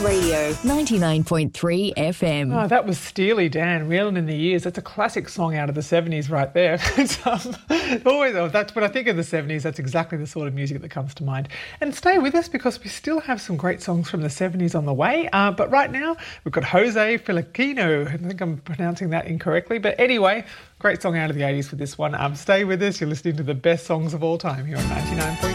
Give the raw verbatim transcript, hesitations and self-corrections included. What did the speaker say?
Radio, ninety-nine point three F M. Oh, that was Steely Dan, Reelin' in the Years. That's a classic song out of the seventies right there. It's, um, always, oh, that's when I think of the seventies, that's exactly the sort of music that comes to mind. And stay with us because we still have some great songs from the seventies on the way. Uh, but right now, we've got Jose Feliciano. I think I'm pronouncing that incorrectly. But anyway, great song out of the eighties with this one. Um, stay with us. You're listening to the best songs of all time here on ninety-nine point three.